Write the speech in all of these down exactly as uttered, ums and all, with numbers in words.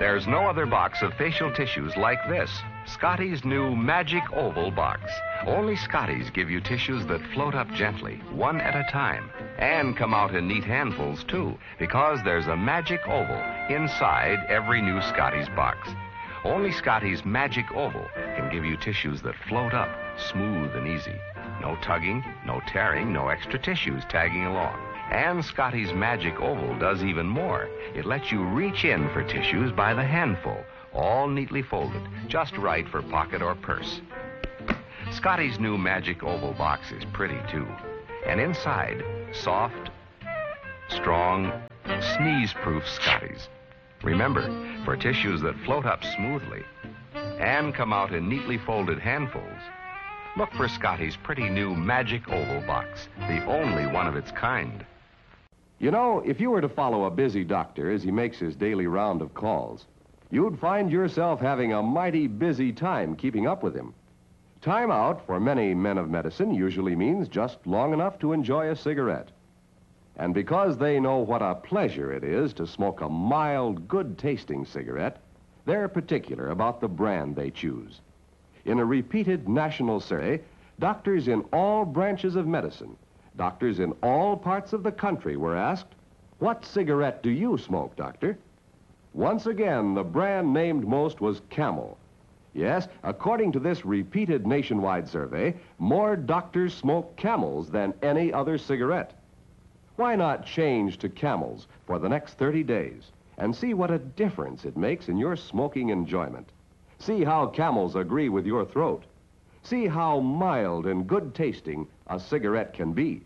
There's no other box of facial tissues like this. Scotty's new Magic Oval box. Only Scotty's give you tissues that float up gently, one at a time, and come out in neat handfuls, too, because there's a Magic Oval inside every new Scotty's box. Only Scotty's Magic Oval can give you tissues that float up, smooth and easy. No tugging, no tearing, no extra tissues tagging along. And Scotty's Magic Oval does even more. It lets you reach in for tissues by the handful, all neatly folded, just right for pocket or purse. Scotty's new Magic Oval box is pretty, too. And inside, soft, strong, sneeze-proof Scotty's. Remember, for tissues that float up smoothly and come out in neatly folded handfuls, look for Scotty's pretty new Magic Oval box, the only one of its kind. You know, if you were to follow a busy doctor as he makes his daily round of calls, you'd find yourself having a mighty busy time keeping up with him. Time out for many men of medicine usually means just long enough to enjoy a cigarette. And because they know what a pleasure it is to smoke a mild, good-tasting cigarette, they're particular about the brand they choose. In a repeated national survey, doctors in all branches of medicine, doctors in all parts of the country were asked, "What cigarette do you smoke, doctor?" Once again, the brand named most was Camel. Yes, according to this repeated nationwide survey, more doctors smoke Camels than any other cigarette. Why not change to Camels for the next thirty days and see what a difference it makes in your smoking enjoyment? See how Camels agree with your throat. See how mild and good-tasting a cigarette can be.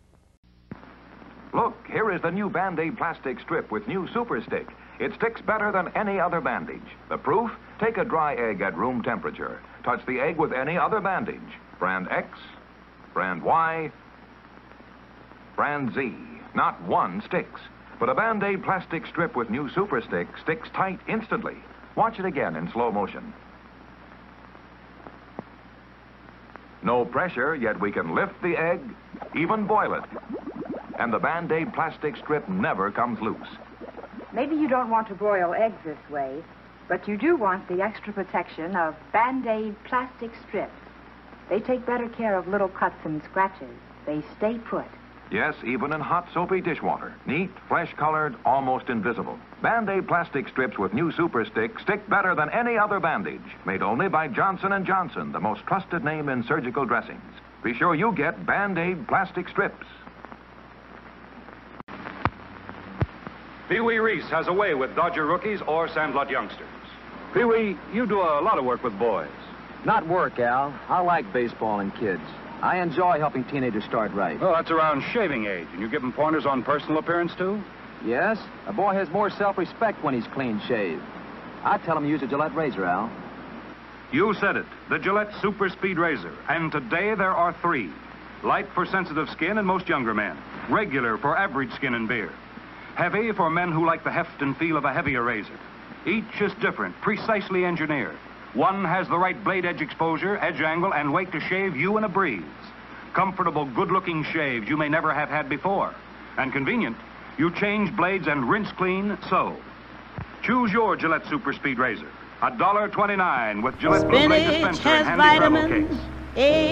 Look, here is the new Band-Aid plastic strip with new Super Stick. It sticks better than any other bandage. The proof? Take a dry egg at room temperature. Touch the egg with any other bandage. Brand X, brand Y, brand Z. Not one sticks. But a Band-Aid plastic strip with new Super Stick sticks tight instantly. Watch it again in slow motion. No pressure, yet we can lift the egg, even boil it. And the Band-Aid plastic strip never comes loose. Maybe you don't want to broil eggs this way, but you do want the extra protection of Band-Aid plastic strips. They take better care of little cuts and scratches. They stay put. Yes, even in hot, soapy dishwater. Neat, flesh-colored, almost invisible. Band-Aid plastic strips with new Super Stick stick better than any other bandage. Made only by Johnson and Johnson, the most trusted name in surgical dressings. Be sure you get Band-Aid plastic strips. Pee Wee Reese has a way with Dodger rookies or Sandlot youngsters. Pee Wee, you do a lot of work with boys. Not work, Al. I like baseball and kids. I enjoy helping teenagers start right. Well, that's around shaving age, and you give them pointers on personal appearance, too? Yes. A boy has more self-respect when he's clean shaved. I tell him to use a Gillette razor, Al. You said it. The Gillette Super Speed Razor. And today there are three. Light for sensitive skin and most younger men. Regular for average skin and beard. Heavy for men who like the heft and feel of a heavier razor. Each is different, precisely engineered. One has the right blade edge exposure, edge angle, and weight to shave you in a breeze. Comfortable, good-looking shaves you may never have had before. And convenient. You change blades and rinse clean, so. Choose your Gillette Super Speed Razor. a dollar twenty-nine with Gillette Blue Blade dispenser and handy travel case.